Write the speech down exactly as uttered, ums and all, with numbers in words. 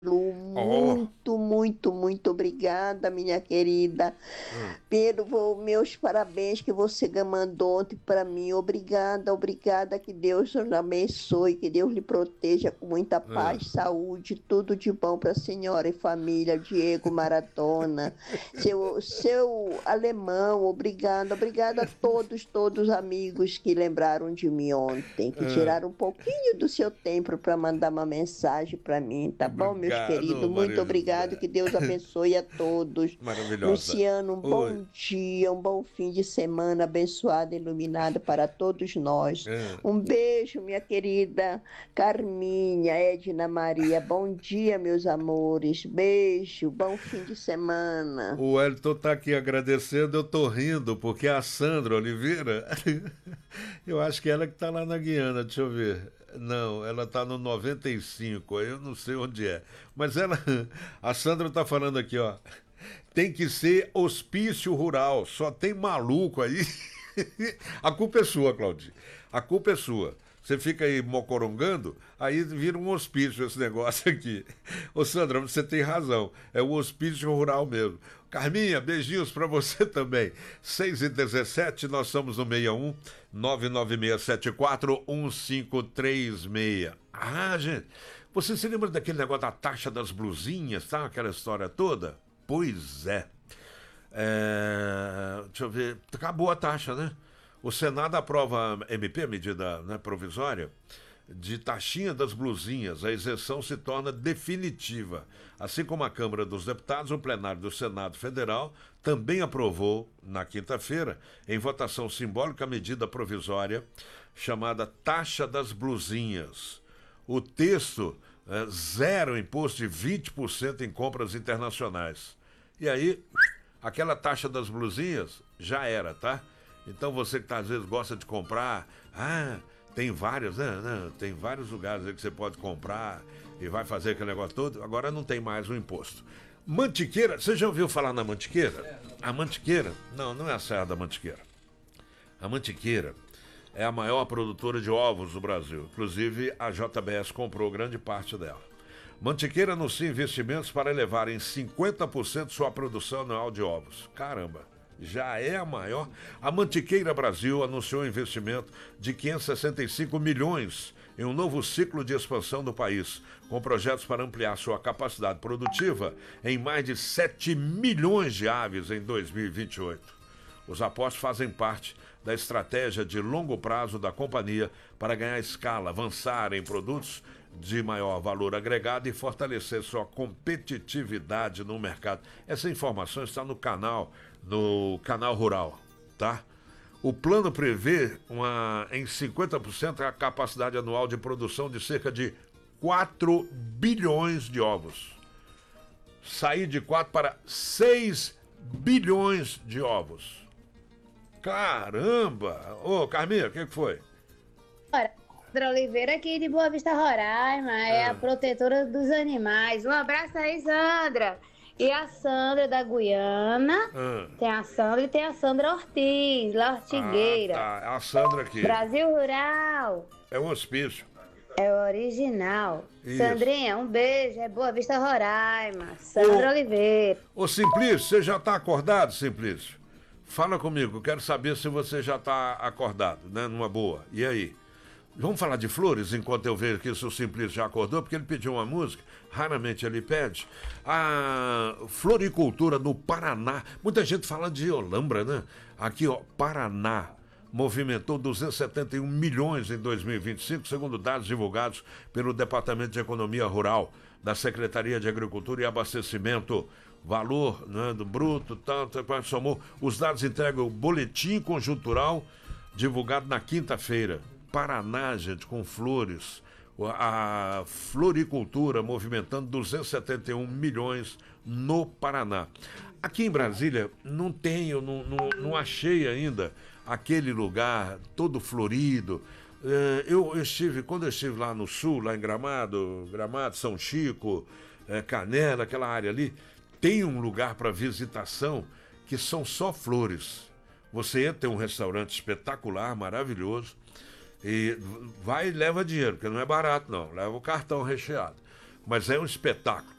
Lu, Oh. muito, muito, muito obrigada, minha querida. Hum, Pedro, vou- meus parabéns que você ga- mandou ontem para mim. Obrigada, obrigada. Que Deus nos abençoe, que Deus lhe proteja com muita hum. paz, saúde, tudo de bom para a senhora e família. Diego Maradona, seu, seu alemão, obrigada, obrigada a todos, todos os amigos que lembraram de mim ontem, que Ah, tiraram um pouquinho do seu tempo para mandar uma mensagem para mim, tá bom, meus obrigado, queridos? Muito Maria obrigado, que José. Deus abençoe a todos. Maravilhosa. Luciano, um Oi. bom dia, um bom fim de semana abençoado e iluminado para todos nós. Ah, Um beijo, minha querida Carminha, Edna Maria. Bom dia, meus amores. Beijo, bom fim de semana. o Wellington tá aqui agradecendo, eu tô rindo, porque a Sandra Oliveira, eu acho que ela que tá lá na Guiana, deixa eu ver. Não, ela tá no noventa e cinco, eu não sei onde é. Mas ela, a Sandra tá falando aqui, ó. Tem que ser hospício rural, só tem maluco aí. A culpa é sua, Claudio. A culpa é sua. Você fica aí mocorongando, aí vira um hospício esse negócio aqui. Ô Sandra, você tem razão. É o hospício rural mesmo. Carminha, beijinhos pra você também. seis e dezessete, nós somos no seis um nove nove seis sete quatro um cinco três seis. Ah, gente, você se lembra daquele negócio da taxa das blusinhas, tá? Aquela história toda? Pois é. É, deixa eu ver. Acabou a taxa, né? O Senado aprova a M P, medida, né, provisória, de taxinha das blusinhas. A isenção se torna definitiva. Assim como a Câmara dos Deputados, o plenário do Senado Federal também aprovou, na quinta-feira, em votação simbólica, a medida provisória chamada Taxa das Blusinhas. O texto é, zera o imposto de vinte por cento em compras internacionais. E aí, aquela taxa das blusinhas já era, tá? Então você que tá, às vezes gosta de comprar, ah, tem vários, né? né, Tem vários lugares aí que você pode comprar e vai fazer aquele negócio todo, agora não tem mais o imposto. Mantiqueira, você já ouviu falar na Mantiqueira? A Mantiqueira? Não, não é a Serra da Mantiqueira. A Mantiqueira é a maior produtora de ovos do Brasil. Inclusive, a J B S comprou grande parte dela. Mantiqueira anuncia investimentos para elevar em cinquenta por cento sua produção anual de ovos. Caramba, já é a maior. A Mantiqueira Brasil anunciou um investimento de quinhentos e sessenta e cinco milhões em um novo ciclo de expansão do país, com projetos para ampliar sua capacidade produtiva em mais de sete milhões de aves em dois mil e vinte e oito. Os apostos fazem parte da estratégia de longo prazo da companhia para ganhar escala, avançar em produtos de maior valor agregado e fortalecer sua competitividade no mercado. Essa informação está no canal, no canal Rural, tá? O plano prevê uma, em cinquenta por cento a capacidade anual de produção de cerca de quatro bilhões de ovos. Sair de quatro para seis bilhões de ovos. Caramba! Ô, Carminha, o que, que foi? Ora, Sandra Oliveira aqui de Boa Vista, Roraima, é a Ah, protetora dos animais. Um abraço aí, Sandra. E a Sandra da Guiana, ah, tem a Sandra e tem a Sandra Ortiz, lá ah, Ortigueira. tá. A Sandra aqui. Brasil Rural, É um hospício. é o original. Isso. Sandrinha, um beijo, é Boa Vista, Roraima. Sandra Ô, Oliveira. ô Simplício, você já está acordado, Simplício? Fala comigo, eu quero saber se você já está acordado, né? Numa boa. E aí? Vamos falar de flores enquanto eu vejo aqui se o Simplício já acordou, porque ele pediu uma música, raramente ele pede. A floricultura no Paraná. Muita gente fala de Olambra, né? Aqui, ó, Paraná. Movimentou duzentos e setenta e um milhões em dois mil e vinte e cinco, segundo dados divulgados pelo Departamento de Economia Rural da Secretaria de Agricultura e Abastecimento. Valor, né, do bruto, tanto, somou. Os dados entregam o boletim conjuntural divulgado na quinta-feira. Paraná, gente, com flores. A floricultura movimentando duzentos e setenta e um milhões no Paraná. Aqui em Brasília não tenho, não, não, não achei ainda aquele lugar todo florido. Eh, Eu, eu estive, quando eu estive lá no sul, lá em Gramado, Gramado, São Chico, eh, Canela, aquela área ali, tem um lugar para visitação que são só flores. Você entra, tem um restaurante espetacular, maravilhoso, e vai e leva dinheiro, porque não é barato não, leva o cartão recheado. Mas é um espetáculo.